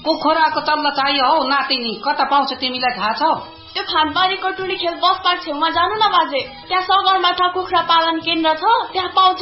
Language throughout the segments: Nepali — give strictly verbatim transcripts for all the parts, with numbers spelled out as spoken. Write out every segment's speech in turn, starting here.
पोखराको तल्लो चाहियो हौ नातिनी, कता पाउँछ तिमीलाई थाहा छ? त्यो खानबारीको टुडी खेल बस पार्क छेउमा जानु न बाजे, त्यहाँ सगरमाथा कुखुरा पालन केन्द्र छ, त्यहाँ पाउँछ।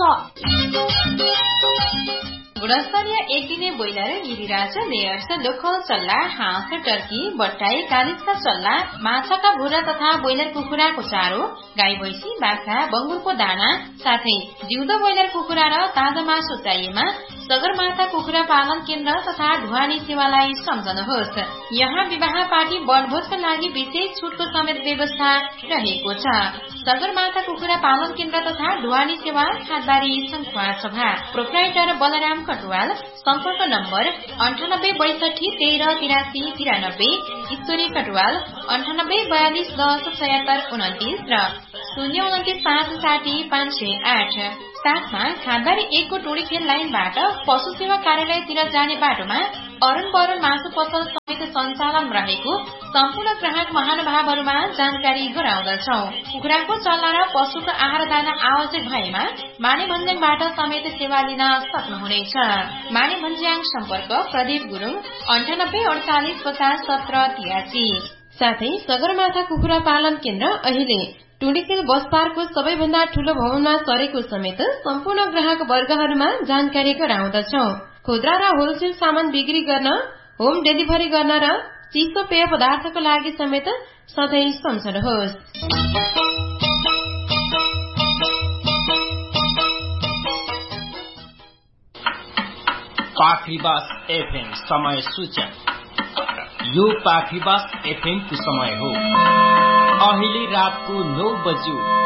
गुणस्तरीय एक दिने ब्रोइलर, गिरिराज, लेयर्स, लोकल चल्ला, हाँस, टर्की, बट्टाई, कालिजका चल्ला, माछाका भुरा तथा ब्रोइलर कुखुराको चारो, गाई भैंसी, बाख्रा, बंगुरको दाना साथै जिउँदो ब्रोइलर कुखुरा र ताजा मासु चाहिएमा सगरमाथा कुखुरा पालन केन्द्र तथा ढुवानी सेवालाई सम्झनुहोस्। यहाँ विवाह पार्टी वनभोजका लागि विशेष छुटको समेत व्यवस्था रहेको छ। सगरमाथा कुखुरा पालन केन्द्र तथा ढुवानी सेवा, खादबारी, संखुवा सभा। प्रोप्राइटर बलराम कटुवाल। सम्पर्क नम्बर अन्ठानब्बे बैसठी तेह्र तिरासी तिरानब्बे। ईश्वरी कटुवाल अन्ठानब्बे बयालिस दस छयत्तर उन्तिस र शून्य उन्तिस पाँच साठी पाँच सय आठ। साथमा खादबारी एकको टोडी खेल लाइनबाट पशु सेवा कार्यालयतिर जाने बाटोमा अरुण बरुण मासु पसल समेत सञ्चालन रहेको सम्पूर्ण ग्राहक महानुभावहरूमा जानकारी गराउँदछौ। कुखुराको चल्ला र पशुको आहार दाना आवश्यक भएमा माने भन्ज्याङबाट समेत सेवा लिन सक्नुहुनेछ। माने भन्ज्याङ सम्पर्क प्रदीप गुरुङ अन्ठानब्बे अडचालिस पचास सत्र तिरासी। साथै सगरमाथा कुखुरा पालन केन्द्र अहिले टुडीखेल बस पार्कको सबैभन्दा ठूलो भवनमा सरेको समेत सम्पूर्ण ग्राहक वर्गहरूमा जानकारी गराउँदछौ। खुद्रा र होलसेल सामान बिक्री गर्न, होम डेलिभरी गर्न र चिसो पेय पदार्थको लागि समेत सधैँ सम्झनुहोस्। पाखरीबास एफएम समय सूचक। यो पाखरीबास एफएम को समय हो। अहिले रातको नौ बज्यो